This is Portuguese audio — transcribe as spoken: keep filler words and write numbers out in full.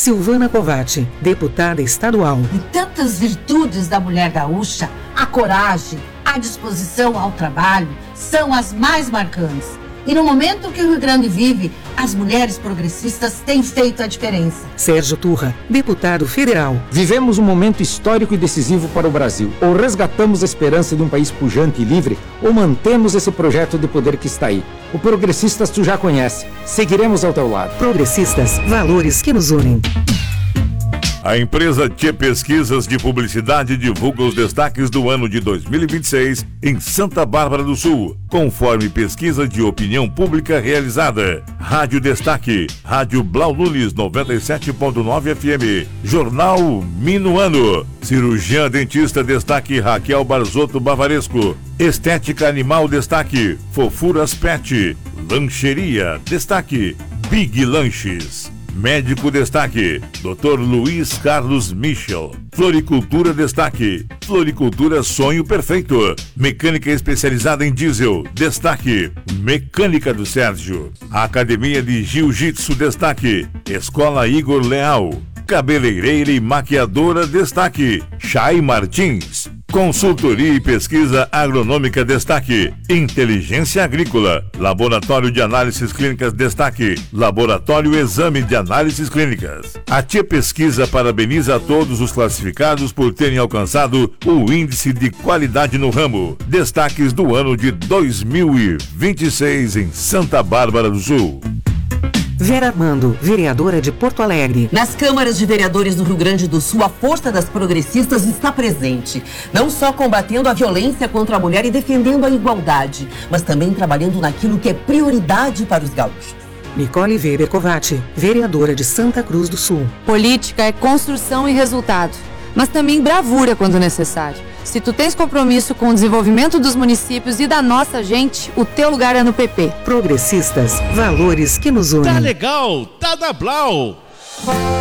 Silvana Covatti, deputada estadual. E tantas virtudes da mulher gaúcha, a coragem, a disposição ao trabalho, são as mais marcantes. E no momento que o Rio Grande vive, as mulheres progressistas têm feito a diferença. Sérgio Turra, deputado federal. Vivemos um momento histórico e decisivo para o Brasil. Ou resgatamos a esperança de um país pujante e livre, ou mantemos esse projeto de poder que está aí. O Progressistas tu já conhece. Seguiremos ao teu lado. Progressistas, valores que nos unem. A empresa Tchê Pesquisas de Publicidade divulga os destaques do ano de dois mil e vinte e seis em Santa Bárbara do Sul, conforme pesquisa de opinião pública realizada. Rádio Destaque, Rádio Blau Nunes noventa e sete ponto nove F M, Jornal Minuano, Cirurgiã Dentista Destaque Raquel Barzotto Bavaresco, Estética Animal Destaque Fofuras Pet, Lancheria Destaque Big Lanches. Médico Destaque, doutor Luiz Carlos Michel. Floricultura Destaque, Floricultura Sonho Perfeito. Mecânica especializada em diesel, Destaque, Mecânica do Sérgio. Academia de Jiu-Jitsu Destaque, Escola Igor Leal. Cabeleireira e maquiadora Destaque, Chay Martins. Consultoria e pesquisa agronômica Destaque, Inteligência Agrícola, Laboratório de Análises Clínicas Destaque, Laboratório Exame de Análises Clínicas. A Tchê Pesquisa parabeniza a todos os classificados por terem alcançado o índice de qualidade no ramo. Destaques do ano de dois mil e vinte e seis em Santa Bárbara do Sul. Vera Armando, vereadora de Porto Alegre. Nas câmaras de vereadores do Rio Grande do Sul, a força das progressistas está presente. Não só combatendo a violência contra a mulher e defendendo a igualdade, mas também trabalhando naquilo que é prioridade para os gaúchos. Nicole Weber Covatti, vereadora de Santa Cruz do Sul. Política é construção e resultado, mas também bravura quando necessário. Se tu tens compromisso com o desenvolvimento dos municípios e da nossa gente, o teu lugar é no P P. Progressistas, valores que nos unem. Tá legal, tá da Blau.